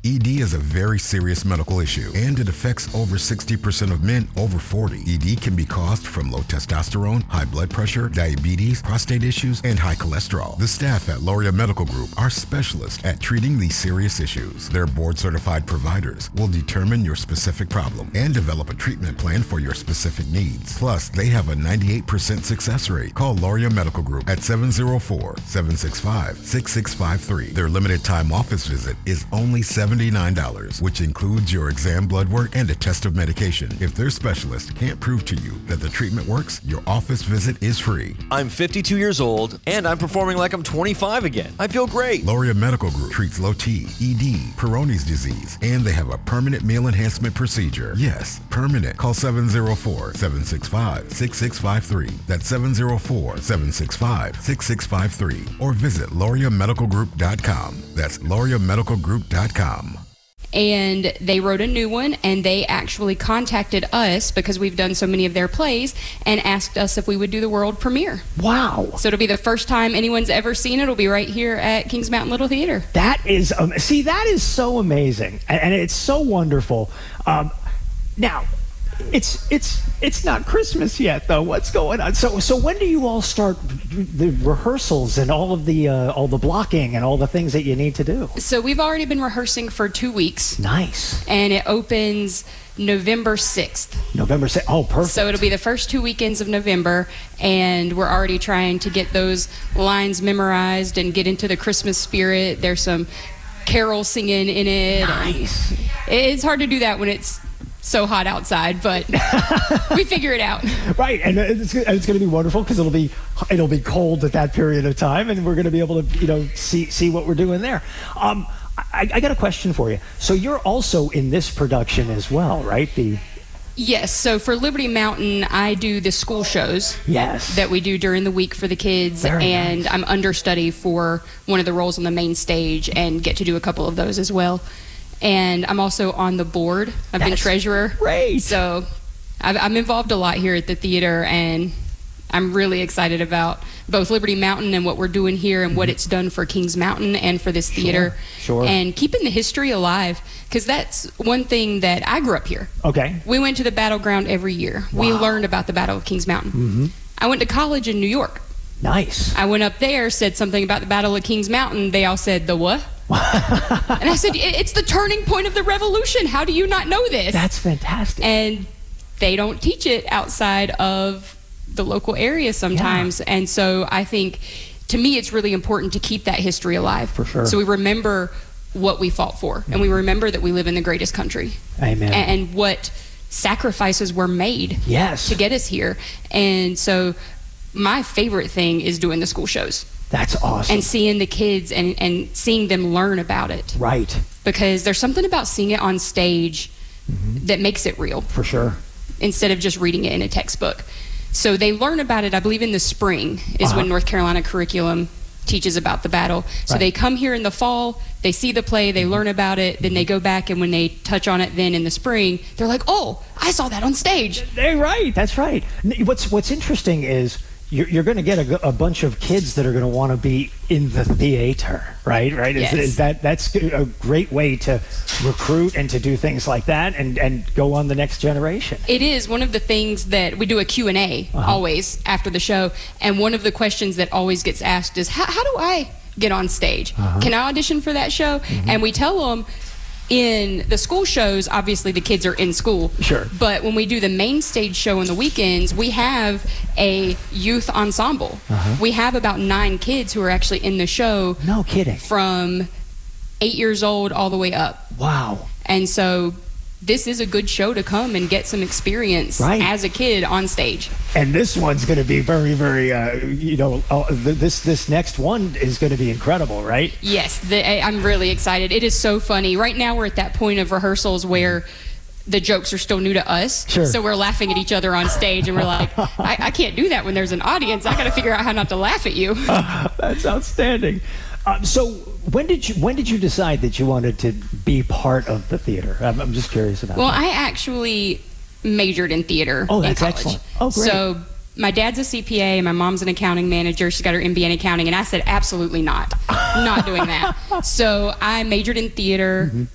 ED is a very serious medical issue, and it affects over 60% of men over 40. ED can be caused from low testosterone, high blood pressure, diabetes, prostate issues, and high cholesterol. The staff at Loria Medical Group are specialists at treating these serious issues. Their board-certified providers will determine your specific problem and develop a treatment plan for your specific needs. Plus, they have a 98% success rate. Call Loria Medical Group at 704-765-6653. Their limited time office visit is only $79, which includes your exam, blood work, and a test of medication. If their specialist can't prove to you that the treatment works, your office visit is free. I'm 52 years old, and I'm performing like I'm 25 again. I feel great. Loria Medical Group treats low T, ED, Peyronie's disease, and they have a permanent meal enhancement procedure. Yes, permanent. Call 704-765-6653. That's 704-765-6653. Or visit LoriaMedicalGroup.com. That's LoriaMedicalGroup.com. And they wrote a new one, and they actually contacted us because we've done so many of their plays and asked us if we would do the world premiere. Wow. So it'll be the first time anyone's ever seen it. It'll be right here at Kings Mountain Little Theater. That is, that is so amazing, and it's so wonderful. Now, it's not Christmas yet, though. What's going on? So when do you all start the rehearsals and all the blocking and all the things that you need to do? So we've already been rehearsing for 2 weeks. Nice. And it opens November 6th. November 6th. Oh, perfect. So it'll be the first 2 weekends of November, and we're already trying to get those lines memorized and get into the Christmas spirit. There's some carol singing in it. Nice. It's hard to do that when it's so hot outside, but we figure it out. Right, and it's going to be wonderful because it'll be cold at that period of time, and we're going to be able to see what we're doing there. I got a question for you. So you're also in this production as well, right? Yes, so for Liberty Mountain, I do the school shows. Yes. That we do during the week for the kids. Very and nice. I'm understudy for one of the roles on the main stage and get to do a couple of those as well. And I'm also on the board. I've been treasurer. Great. So I'm involved a lot here at the theater, and I'm really excited about both Liberty Mountain and what we're doing here and what it's done for Kings Mountain and for this theater. Sure. And keeping the history alive, because that's one thing that I grew up here. Okay. We went to the battleground every year. Wow. We learned about the Battle of Kings Mountain. Mm-hmm. I went to college in New York. Nice. I went up there, said something about the Battle of Kings Mountain. They all said, the what? And I said, it's the turning point of the revolution. How do you not know this? That's fantastic. And they don't teach it outside of the local area sometimes. Yeah. And so I think, to me, it's really important to keep that history alive. For sure. So we remember what we fought for, and we remember that we live in the greatest country. Amen. And what sacrifices were made to get us here. And so my favorite thing is doing the school shows. That's awesome. And seeing the kids and seeing them learn about it. Right. Because there's something about seeing it on stage that makes it real. For sure. Instead of just reading it in a textbook. So they learn about it, I believe, in the spring is when North Carolina curriculum teaches about the battle. So they come here in the fall, they see the play, they learn about it, then they go back, and when they touch on it then in the spring, they're like, oh, I saw that on stage. They're right. That's right. What's interesting is you're going to get a bunch of kids that are going to want to be in the theater, right? Yes. That's a great way to recruit and to do things like that and go on the next generation. It is one of the things that we do a Q&A always after the show, and one of the questions that always gets asked is, how do I get on stage? Can I audition for that show? And we tell them, in the school shows, obviously the kids are in school. Sure. But when we do the main stage show on the weekends, we have a youth ensemble. We have about 9 kids who are actually in the show. No kidding. From 8 years old all the way up. Wow. And so this is a good show to come and get some experience as a kid on stage. And this one's going to be very, very, this next one is going to be incredible, right? Yes, I'm really excited. It is so funny. Right now we're at that point of rehearsals where the jokes are still new to us. Sure. So we're laughing at each other on stage, and we're like, I can't do that when there's an audience. I got to figure out how not to laugh at you. That's outstanding. So when did you decide that you wanted to be part of the theater? I'm just curious about that. Well, I actually majored in theater in college. Excellent. Oh, great. So my dad's a CPA, and my mom's an accounting manager. She's got her MBA in accounting, and I said, absolutely not. Not doing that. So I majored in theater.